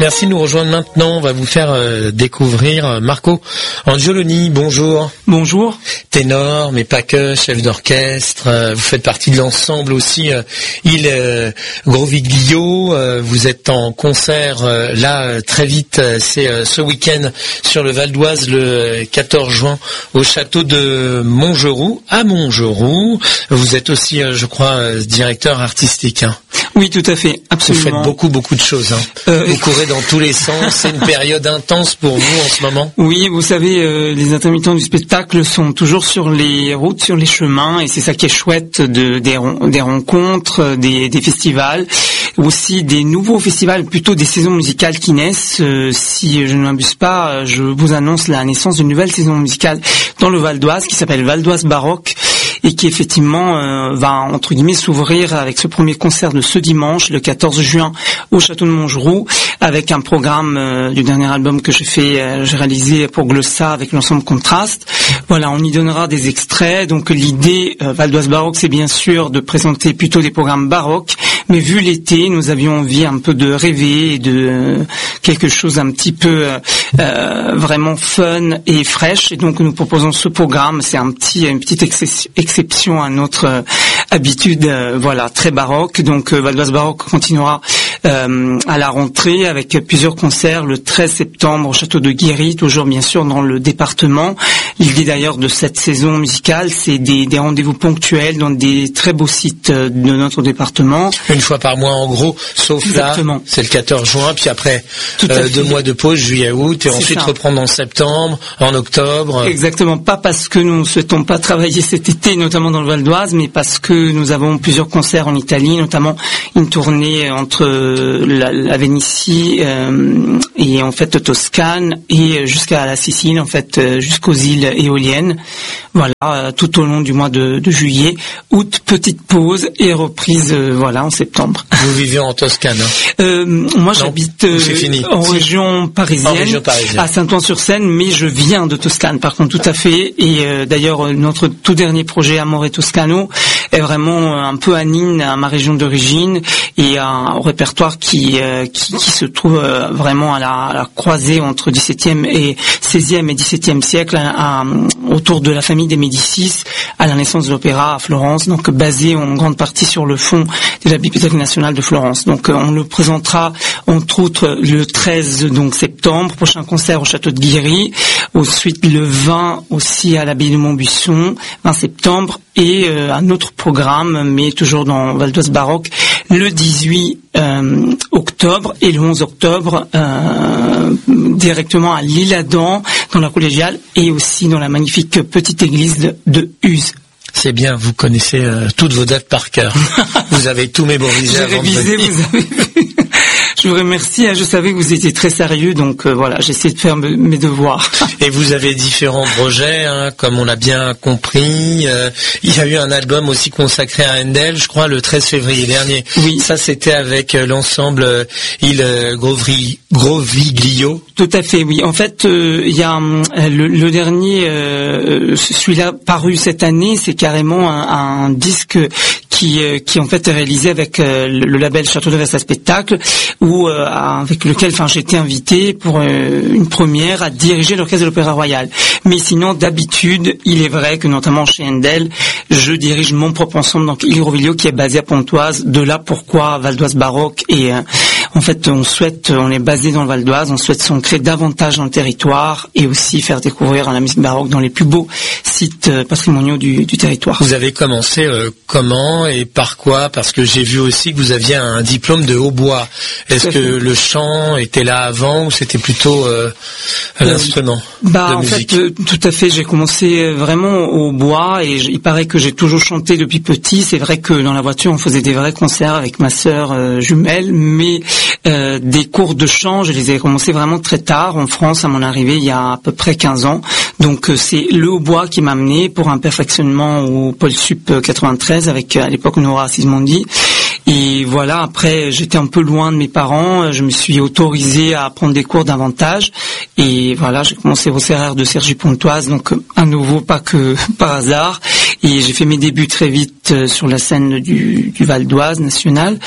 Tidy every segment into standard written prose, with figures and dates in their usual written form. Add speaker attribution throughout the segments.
Speaker 1: Merci de nous rejoindre maintenant. On va vous faire découvrir Marco Angioloni. Bonjour.
Speaker 2: Bonjour.
Speaker 1: Ténor, mais pas que, chef d'orchestre. Vous faites partie de l'ensemble aussi Il Groviglio. Vous êtes en concert là très vite. C'est ce week-end sur le Val d'Oise le 14 juin au château de Montgeroux, à Montgeroux. Vous êtes aussi, je crois, directeur artistique. Hein.
Speaker 2: Oui, tout à fait, absolument.
Speaker 1: Vous faites beaucoup de choses. Hein. Vous courez dans tous les sens. C'est une période intense pour vous en ce moment.
Speaker 2: Oui, vous savez, les intermittents du spectacle sont toujours sur les routes, sur les chemins, et c'est ça qui est chouette des rencontres, des festivals, aussi des nouveaux festivals, plutôt des saisons musicales qui naissent. Si je ne m'abuse pas, je vous annonce la naissance d'une nouvelle saison musicale dans le Val d'Oise qui s'appelle Val d'Oise Baroque et qui effectivement va entre guillemets s'ouvrir avec ce premier concert de ce dimanche, le 14 juin, au château de Montgeroux, avec un programme du dernier album que j'ai réalisé pour Glossa avec l'ensemble Contraste. Voilà, on y donnera des extraits. Donc l'idée Val d'Oise Baroque, c'est bien sûr de présenter plutôt des programmes baroques, mais vu l'été, nous avions envie un peu de rêver et de quelque chose un petit peu vraiment fun et fraîche. Et donc nous proposons ce programme. C'est une petite exception à notre habitude, voilà, très baroque. Donc Val d'Oise Baroque continuera à la rentrée avec plusieurs concerts le 13 septembre au château de Guéry, toujours bien sûr dans le département. L'idée d'ailleurs de cette saison musicale, c'est des rendez-vous ponctuels dans des très beaux sites de notre département.
Speaker 1: Une fois par mois en gros, sauf
Speaker 2: exactement.
Speaker 1: Là, c'est le 14 juin, puis après 2 mois de pause, juillet-août, et c'est ensuite ça. Reprendre en septembre, en octobre.
Speaker 2: Exactement, pas parce que nous ne souhaitons pas travailler cet été, notamment dans le Val d'Oise, mais parce que nous avons plusieurs concerts en Italie, notamment une tournée entre la Vénétie et en fait Toscane et jusqu'à la Sicile, en fait jusqu'aux îles éoliennes. Voilà, tout au long du mois de juillet, août, petite pause et reprise voilà en septembre.
Speaker 1: Vous vivez en Toscane hein.
Speaker 2: Moi j'habite en région parisienne, à Saint-Ouen-sur-Seine, mais je viens de Toscane par contre, tout à fait. Et d'ailleurs notre tout dernier projet Amore Toscano est vraiment un peu anine à ma région d'origine et au répertoire qui se trouve vraiment à la croisée entre 17e et 16e et 17e siècle, autour de la famille des Médicis, à la naissance de l'opéra à Florence, donc basé en grande partie sur le fonds de la Bibliothèque nationale de Florence. Donc on le présentera entre autres le 13 donc septembre, prochain concert au château de Guéry, ensuite le 20 aussi à l'abbaye de Montbuisson, 20 septembre, et un autre programme, mais toujours dans Val d'Oise Baroque, le 18 octobre et le 11 octobre directement à l'Isle-Adam, dans la collégiale, et aussi dans la magnifique petite église de Uzes.
Speaker 1: C'est bien, vous connaissez toutes vos dates par cœur. Vous avez tous mémorisés avant de venir.
Speaker 2: Vous avez vu. Je vous remercie, je savais que vous étiez très sérieux, donc voilà, j'essaie de faire mes devoirs.
Speaker 1: Et vous avez différents projets, hein, comme on l'a bien compris. Il y a eu un album aussi consacré à Handel, je crois, le 13 février dernier. Oui. Ça, c'était avec l'ensemble Il Groviglio.
Speaker 2: Tout à fait, oui. En fait, il y a le dernier, celui-là paru cette année, c'est carrément un disque qui en fait est réalisé avec le label Château de Versailles Spectacle, où avec lequel j'ai été invité pour une première à diriger l'orchestre de l'Opéra Royal. Mais sinon, d'habitude, il est vrai que notamment chez Handel, je dirige mon propre ensemble, donc Il Groviglio, qui est basé à Pontoise. De là pourquoi Val d'Oise Baroque. Et en fait, on est basé dans le Val d'Oise, on souhaite s'ancrer davantage dans le territoire et aussi faire découvrir la musique baroque dans les plus beaux sites patrimoniaux du territoire.
Speaker 1: Vous avez commencé comment et par quoi? Parce que j'ai vu aussi que vous aviez un diplôme de hautbois. Est-ce que le chant était là avant ou c'était plutôt l'instrument de musique?
Speaker 2: En fait, tout à fait. J'ai commencé vraiment au bois et il paraît que j'ai toujours chanté depuis petit. C'est vrai que dans la voiture, on faisait des vrais concerts avec ma sœur jumelle, mais des cours de chant, je les ai commencé vraiment très tard en France, à mon arrivée il y a à peu près 15 ans. Donc c'est le hautbois qui m'a amené pour un perfectionnement au Pôle Sup 93 avec à l'époque Nora Sismondi. Et voilà, après j'étais un peu loin de mes parents, je me suis autorisé à prendre des cours davantage et voilà, j'ai commencé au CRR de Cergy-Pontoise, donc à nouveau pas que par hasard, et j'ai fait mes débuts très vite sur la scène du Val d'Oise national.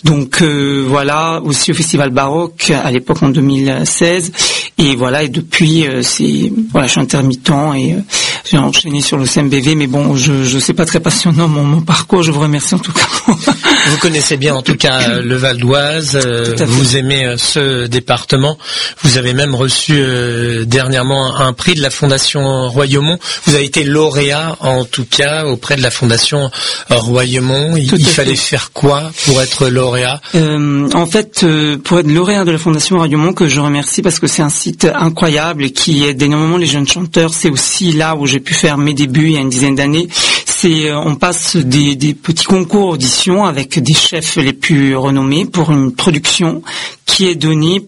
Speaker 2: Donc voilà, aussi au Festival Baroque à l'époque en 2016. Et voilà, et depuis je suis intermittent et j'ai enchaîné sur le CMBV, mais bon, je sais pas très passionnant mon parcours. Je vous remercie en tout cas.
Speaker 1: Vous connaissez bien en tout cas le Val d'Oise, vous aimez ce département. Vous avez même reçu dernièrement un prix de la Fondation Royaumont. Vous avez été lauréat en tout cas auprès de la Fondation Royaumont. Il fallait faire quoi pour être lauréat?
Speaker 2: En fait, pour être lauréat de la Fondation Royaumont, que je remercie parce que c'est un site incroyable et qui aide énormément les jeunes chanteurs. C'est aussi là où j'ai pu faire mes débuts il y a une dizaine d'années. On passe des petits concours auditions avec des chefs les plus renommés pour une production qui est donnée,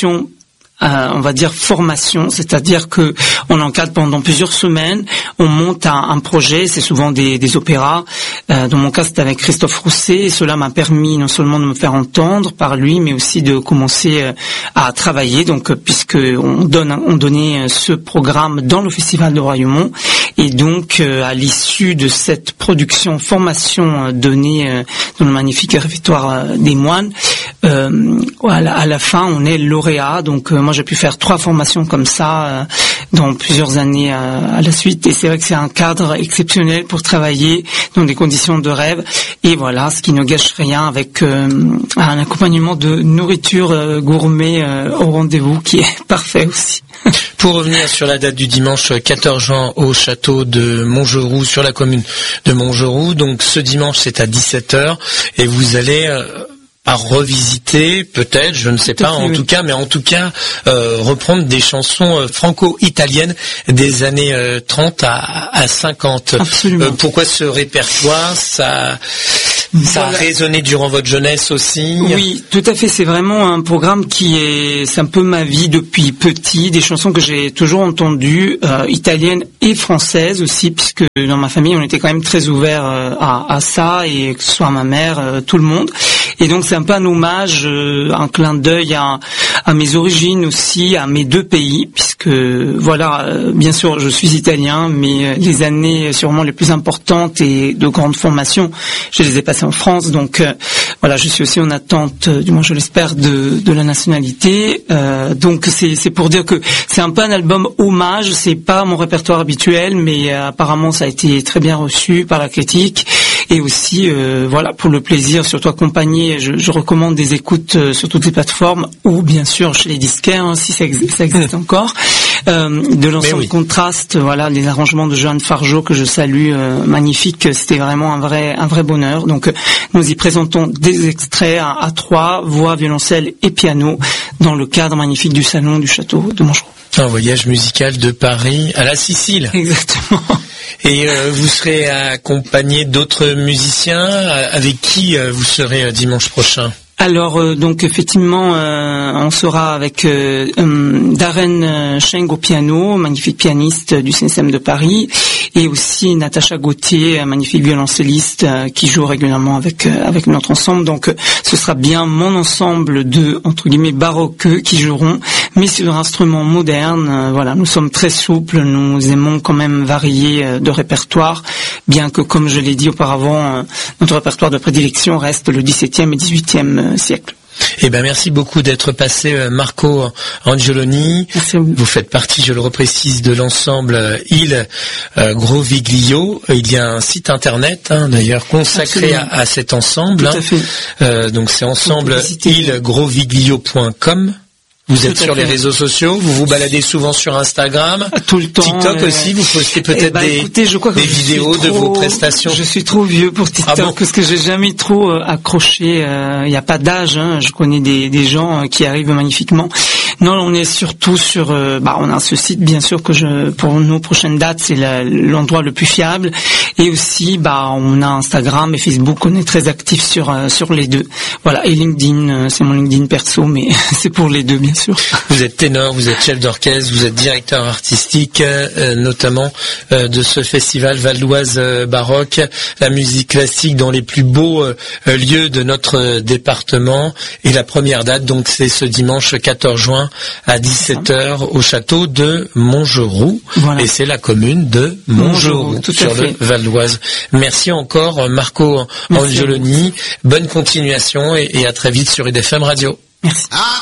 Speaker 2: on va dire formation, c'est-à-dire que on encadre pendant plusieurs semaines, on monte un projet, c'est souvent des opéras. Dans mon cas, c'était avec Christophe Rousset, et cela m'a permis non seulement de me faire entendre par lui, mais aussi de commencer à travailler. Donc, puisque on donnait ce programme dans le Festival de Royaumont, et donc à l'issue de cette production formation donnée dans le magnifique réfectoire des moines, à la fin, on est lauréat. Donc moi, j'ai pu faire 3 formations comme ça dans plusieurs années à la suite. Et c'est vrai que c'est un cadre exceptionnel pour travailler dans des conditions de rêve. Et voilà, ce qui ne gâche rien avec un accompagnement de nourriture gourmet au rendez-vous qui est parfait aussi.
Speaker 1: Pour revenir sur la date du dimanche 14 juin au château de Montgeroux, sur la commune de Montgeroux, donc ce dimanche c'est à 17h et vous allez... à revisiter, peut-être, je ne sais pas, en tout cas, reprendre des chansons franco-italiennes des années 30 à 50.
Speaker 2: Absolument.
Speaker 1: Pourquoi ce répertoire? Ça a résonné durant votre jeunesse aussi?
Speaker 2: Oui, tout à fait. C'est vraiment un programme c'est un peu ma vie depuis petit, des chansons que j'ai toujours entendues, italiennes et françaises aussi, puisque dans ma famille, on était quand même très ouverts à ça, et que ce soit ma mère, tout le monde. Et donc c'est un peu un hommage, un clin d'œil à mes origines aussi, à mes 2 pays, puisque voilà, bien sûr je suis italien, mais les années sûrement les plus importantes et de grande formation, je les ai passées en France. Donc voilà, je suis aussi en attente, du moins je l'espère, de la nationalité. Donc c'est pour dire que c'est un peu un album hommage. C'est pas mon répertoire habituel, mais apparemment ça a été très bien reçu par la critique. Et aussi, voilà, pour le plaisir, surtout accompagné, je recommande des écoutes sur toutes les plateformes, ou bien sûr chez les disquaires, hein, si ça existe encore, de l'ensemble Contraste, voilà, les arrangements de Johan Fargeau que je salue, magnifique, c'était vraiment un vrai bonheur. Donc nous y présentons des extraits à 3, voix, violoncelle et piano, dans le cadre magnifique du salon du château de Montgeroux.
Speaker 1: Un voyage musical de Paris à la Sicile.
Speaker 2: Exactement.
Speaker 1: Et vous serez accompagné d'autres musiciens avec qui vous serez dimanche prochain?
Speaker 2: Alors donc effectivement on sera avec Darren Cheng au piano, magnifique pianiste du CNSM de Paris, et aussi Natacha Gauthier, magnifique violoncelliste qui joue régulièrement avec notre ensemble. Donc ce sera bien mon ensemble de entre guillemets baroqueux qui joueront, mais sur un instrument moderne. Voilà, nous sommes très souples, nous aimons quand même varier de répertoire, bien que comme je l'ai dit auparavant, notre répertoire de prédilection reste le XVIIe et XVIIIe siècle.
Speaker 1: Eh ben merci beaucoup d'être passé, Marco Angioloni.
Speaker 2: Merci à vous.
Speaker 1: Vous faites partie, je le reprécise, de l'ensemble Il Groviglio. Il y a un site internet d'ailleurs consacré à cet ensemble.
Speaker 2: Tout à fait.
Speaker 1: Donc c'est ensemble ilgroviglio.com. Vous êtes sur les réseaux sociaux, vous vous baladez souvent sur Instagram,
Speaker 2: tout le temps,
Speaker 1: TikTok aussi, vous postez peut-être des vidéos de vos prestations.
Speaker 2: Je suis trop vieux pour TikTok parce que j'ai jamais trop accroché. Il n'y a pas d'âge. Je connais des gens qui arrivent magnifiquement. Non, on est surtout sur. On a ce site bien sûr que pour nos prochaines dates, c'est l'endroit le plus fiable. Et aussi, on a Instagram et Facebook. On est très actifs sur les deux. Voilà. Et LinkedIn, c'est mon LinkedIn perso, mais c'est pour les deux bien sûr.
Speaker 1: Vous êtes ténor, vous êtes chef d'orchestre, vous êtes directeur artistique, notamment de ce festival Val d'Oise baroque, la musique classique dans les plus beaux lieux de notre département. Et la première date, donc, c'est ce dimanche 14 juin demain à 17h au château de Montgeroux.
Speaker 2: Voilà.
Speaker 1: Et c'est la commune de Montgeroux, sur le Val d'Oise. Merci encore Marco Angioloni. Bonne continuation et à très vite sur IDFM Radio.
Speaker 2: Merci.